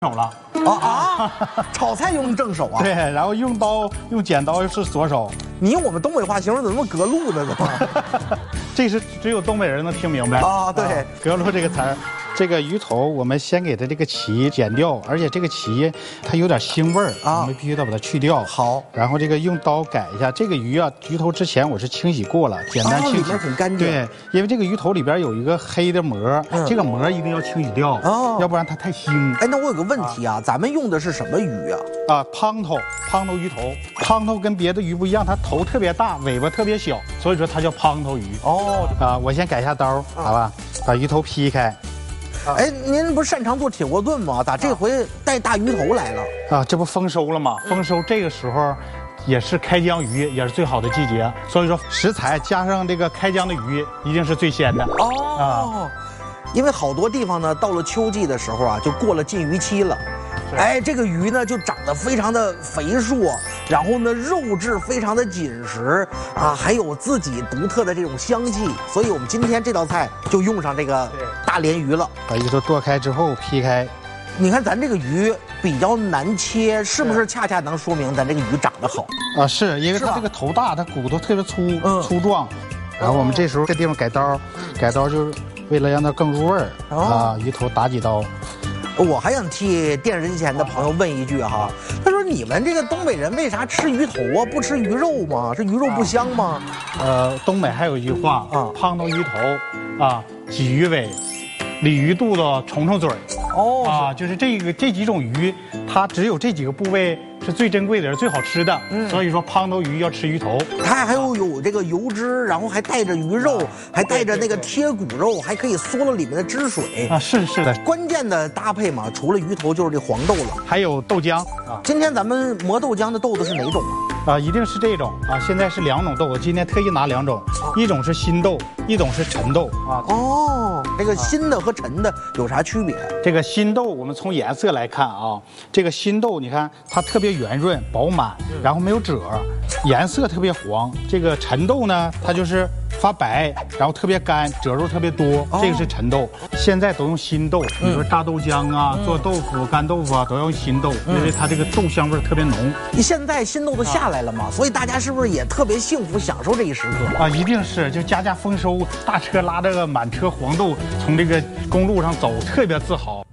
手了炒菜用正手啊？ 对，然后用刀用剪刀是左手。 你用我们东北话形容怎么那么隔路呢？怎么？ 这是只有东北人能听明白啊？对， 隔路这个词儿。这个鱼头我们先给它这个鳍剪掉，而且这个鳍它有点腥味儿啊，我们必须得把它去掉。 好， 然后这个用刀改一下。这个鱼啊，鱼头之前我是清洗过了，简单清洗， 里面很干净。 对，因为这个鱼头里边有一个黑的膜，这个膜一定要清洗掉，要不然它太腥。 哎，那我有个问题啊，咱们用的是什么鱼啊？ 胖头鱼头，胖头跟别的鱼不一样，它头特别大，尾巴特别小，所以说它叫胖头鱼。我先改一下刀，好吧，把鱼头劈开。 哎，您不是擅长做铁锅炖吗？咋这回带大鱼头来了？ 这不丰收了吗？丰收这个时候，也是开江鱼，也是最好的季节。所以说食材加上这个开江的鱼，一定是最鲜的。 因为好多地方呢，到了秋季的时候啊，就过了禁渔期了。哎，这个鱼呢就长得非常的肥硕，然后呢肉质非常的紧实啊，还有自己独特的这种香气，所以我们今天这道菜就用上这个大鲢鱼了。 把鱼头剁开之后劈开。 你看咱这个鱼比较难切，是不是恰恰能说明咱这个鱼长得好是因为它这个头大，它骨头特别粗壮。然后我们这时候这地方改刀就是为了让它更入味儿鱼头打几刀。 我还想替电视机前的朋友问一句哈，他说你们这个东北人为啥吃鱼头啊，不吃鱼肉吗？是鱼肉不香吗？ 东北还有一句话胖头鱼头鲫鱼尾，鲤鱼肚子，虫虫嘴就是这几种鱼，它只有这几个部位是最珍贵的，是最好吃的。所以说胖头鱼要吃鱼头， 它还有这个油脂，然后还带着鱼肉，还带着那个贴骨肉，还可以嗦了里面的汁水是的。 关键的搭配嘛，除了鱼头就是这黄豆了， 还有豆浆今天咱们磨豆浆的豆子是哪种一定是这种现在是2种豆，我今天特意拿2种，一种是新豆，一种是陈豆这个新的和陈的有啥区别？ 这个新豆我们从颜色来看这个新豆你看它特别圆润饱满，然后没有褶，颜色特别黄。这个陈豆呢，它就是发白，然后特别干，褶肉特别多，这个是陈豆。现在都用新豆，比如说榨豆浆做豆腐、干豆腐都要用新豆，因为它这个豆香味特别浓。 现在新豆都下来了嘛，所以大家是不是也特别幸福，享受这一时刻一定是，就家家丰收，大车拉着满车黄豆从这个公路上走，特别自豪。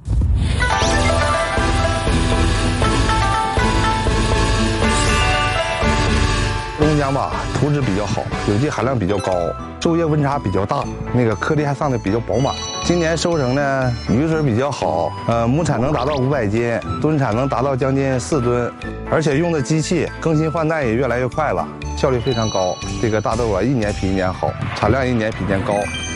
东江吧，土质比较好，有机含量比较高，昼夜温差比较大，那个颗粒还上的比较饱满。今年收成呢，鱼水比较好，亩产能达到500斤，吨产能达到将近4吨，而且用的机器更新换代也越来越快了，效率非常高。这个大豆一年比一年好，产量一年比一年高。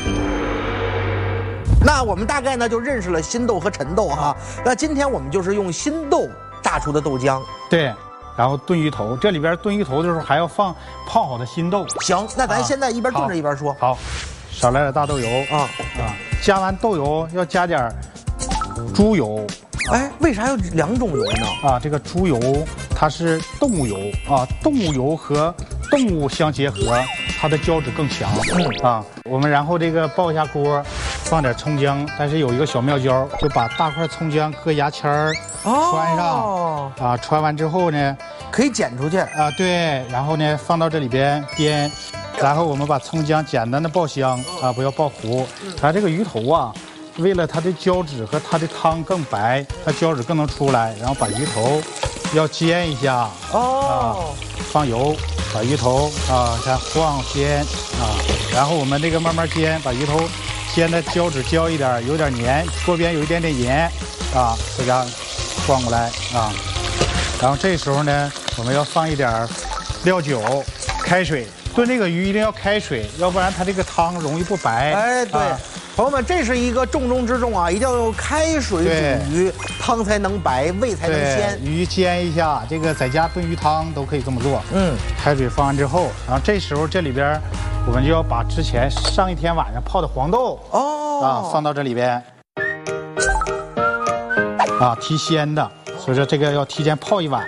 那我们大概呢就认识了新豆和陈豆那今天我们就是用新豆榨出的豆浆。 对。然后炖鱼头，这里边炖鱼头的时候还要放泡好的新豆。 行，那咱现在一边炖着一边说。 好，少来点大豆油加完豆油要加点猪油。 哎，为啥要2种油呢？ 这个猪油它是动物油动物油和动物相结合，它的胶质更强我们然后这个爆一下锅，放点葱姜，但是有一个小妙招，就把大块葱姜搁牙签儿穿上穿完之后呢， 可以剪出去对，然后呢放到这里边煸，然后我们把葱姜简单的爆香不要爆糊。它这个鱼头为了它的胶质和它的汤更白，它胶质更能出来，然后把鱼头要煎一下放油，把鱼头看晃煎然后我们这个慢慢煎，把鱼头煎的胶质焦一点，有点黏，锅边有一点点盐这样晃过来然后这时候呢，我们要放一点料酒、开水。炖这个鱼一定要开水，要不然它这个汤容易不白。 哎，对。朋友们，这是一个重中之重一定要用开水煮鱼，汤才能白，味才能鲜。 鱼煎一下，这个在家炖鱼汤都可以这么做。开水放完之后，然后这时候这里边我们就要把之前上一天晚上泡的黄豆放到这里边提鲜的，所以说这个要提前泡一晚。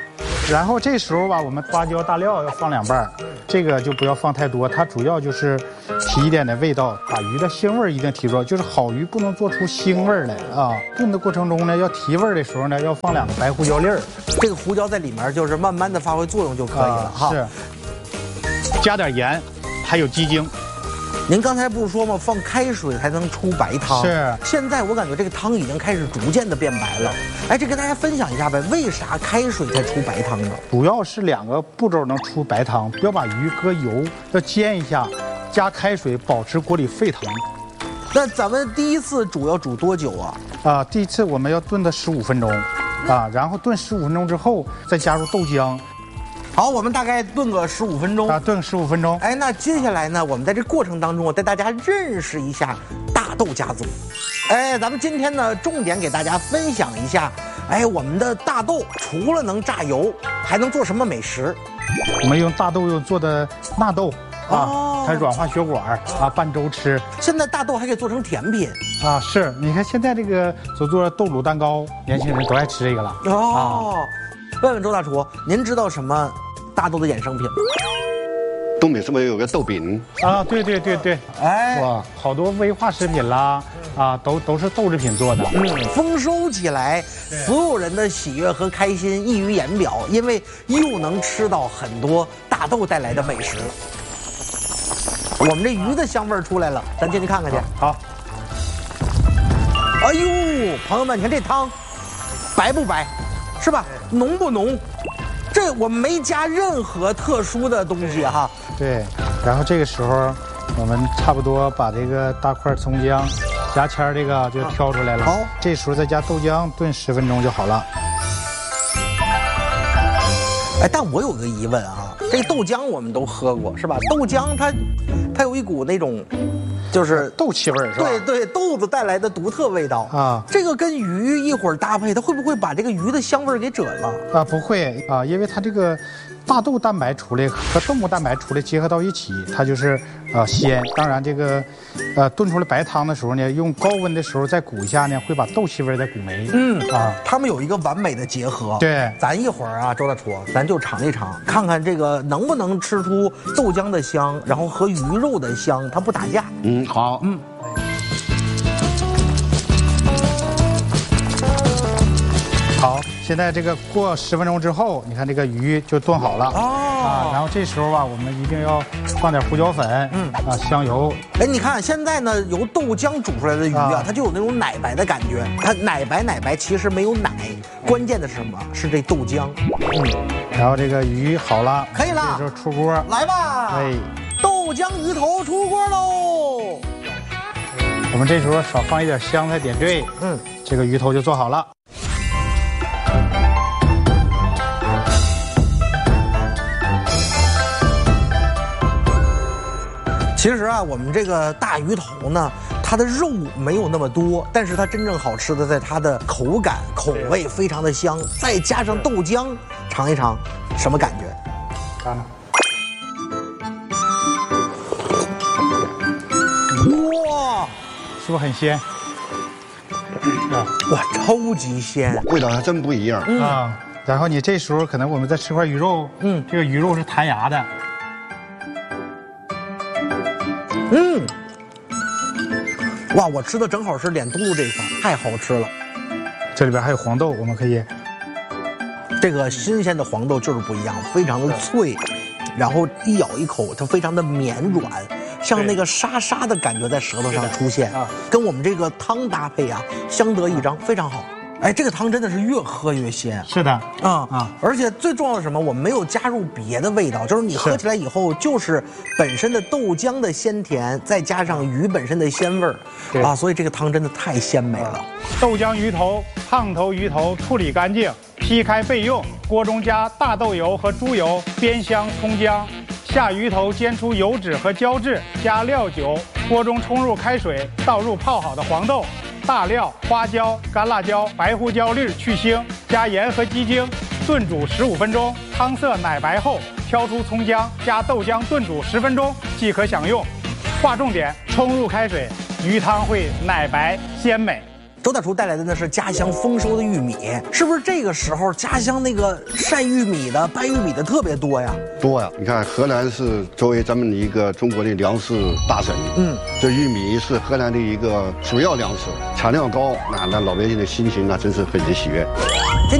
然后这时候吧，我们花椒、大料要放2瓣，这个就不要放太多，它主要就是提一点的味道，把鱼的腥味一定提出来。就是好鱼不能做出腥味来啊。炖的过程中呢，要提味的时候呢，要放2个白胡椒粒儿。 这个胡椒在里面就是慢慢的发挥作用就可以了哈。 是。加点盐，还有鸡精。 您刚才不是说吗？放开水才能出白汤。 是。 现在我感觉这个汤已经开始逐渐的变白了。哎，这跟大家分享一下呗，为啥开水才出白汤呢？ 主要是2个步骤能出白汤，要把鱼搁油，要煎一下，加开水，保持锅里沸腾。 那咱们第一次煮要煮多久啊？ 第一次我们要炖的15分钟，然后炖15分钟之后再加入豆浆。 好，我们大概炖个15分钟炖15分钟。 哎，那接下来呢，我们在这过程当中，我带大家认识一下大豆家族。哎，咱们今天呢，重点给大家分享一下，哎，我们的大豆除了能榨油，还能做什么美食？ 我们用大豆做的纳豆它软化血管拌粥吃。 现在大豆还可以做成甜品是，你看现在这个所做的豆乳蛋糕，年轻人都爱吃这个了问问周大厨，您知道什么大豆的衍生品吗？ 东北是不是有个豆饼对， 哎， 哇，好多威化食品啦都是豆制品做的。 丰收起来，所有人的喜悦和开心溢于言表，因为又能吃到很多大豆带来的美食了。我们这鱼的香味出来了，咱进去看看去。 好。 哎呦，朋友们，你看这汤白不白，是吧？浓不浓？这我们没加任何特殊的东西哈。 对，然后这个时候我们差不多把这个大块葱姜、牙签这个就挑出来了。 好，这时候再加豆浆炖10分钟就好了。 哎，但我有个疑问这个豆浆我们都喝过是吧？豆浆它有一股那种，就是豆气味是吧？ 对，豆子带来的独特味道这个跟鱼一会儿搭配，它会不会把这个鱼的香味给遮了？ 不会因为它这个大豆蛋白出来和动物蛋白出来结合到一起，它就是鲜。当然这个炖出来白汤的时候呢，用高温的时候再鼓一下呢，会把豆气味再鼓没。 它们有一个完美的结合。 对， 咱一会儿周大厨，咱就尝一尝，看看这个能不能吃出豆浆的香，然后和鱼肉的香，它不打架。 好。 好，现在这个过10分钟之后，你看这个鱼就炖好了然后这时候我们一定要放点胡椒粉，香油。 哎，你看现在呢，由豆浆煮出来的鱼它就有那种奶白的感觉，它奶白，其实没有奶，关键的是什么？是这豆浆。 然后这个鱼好了， 可以了， 这时候出锅， 来吧。豆浆鱼头出锅喽。 我们这时候少放一点香菜点缀，这个鱼头就做好了。 其实我们这个大鱼头呢，它的肉没有那么多，但是它真正好吃的在它的口感、口味非常的香，再加上豆浆，尝一尝，什么感觉？ 看。 哇， 是不是很鲜？ 哇，超级鲜， 味道还真不一样然后你这时候可能我们再吃块鱼肉，这个鱼肉是弹牙的。 哇，我吃的正好是脸嘟噜这一块，太好吃了。 这里边还有黄豆，我们可以。 这个新鲜的黄豆就是不一样，非常的脆，然后一咬一口，它非常的绵软，像那个沙沙的感觉在舌头上出现，跟我们这个汤搭配相得益彰，非常好。哎，这个汤真的是越喝越鲜。 是的， 而且最重要的是什么？我们没有加入别的味道，就是你喝起来以后，就是本身的豆浆的鲜甜，再加上鱼本身的鲜味儿，所以这个汤真的太鲜美了。 豆浆鱼头、胖头鱼头处理干净，劈开备用。锅中加大豆油和猪油，煸香葱姜，下鱼头煎出油脂和胶质，加料酒。锅中冲入开水，倒入泡好的黄豆。大料、花椒、干辣椒、白胡椒粒去腥，加盐和鸡精，炖煮15分钟，汤色奶白后，挑出葱姜，加豆浆炖煮10分钟即可享用。划重点：冲入开水，鱼汤会奶白鲜美。 周大厨带来的呢是家乡丰收的玉米，是不是这个时候家乡那个晒玉米的、掰玉米的特别多呀？ 多呀！你看，河南是作为咱们一个中国的粮食大省，这玉米是河南的一个主要粮食，产量高，那老百姓的心情那真是很喜悦。